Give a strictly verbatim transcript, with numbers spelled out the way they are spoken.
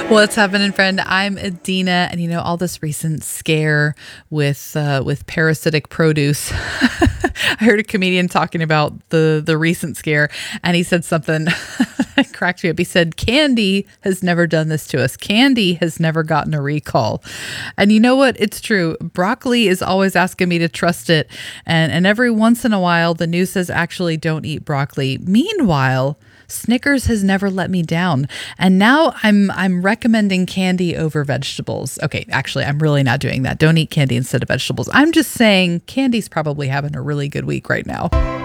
What's happening, friend? I'm Adina, and you know all this recent scare with uh, with parasitic produce. I heard a comedian talking about the the recent scare, and he said something that cracked me up. He said, "Candy has never done this to us. Candy has never gotten a recall." And you know what? It's true. Broccoli is always asking me to trust it, and and every once in a while, the news says actually don't eat broccoli. Meanwhile, Snickers has never let me down. And now I'm I'm recommending candy over vegetables. Okay, actually, I'm really not doing that. Don't eat candy instead of vegetables. I'm just saying candy's probably having a really good week right now.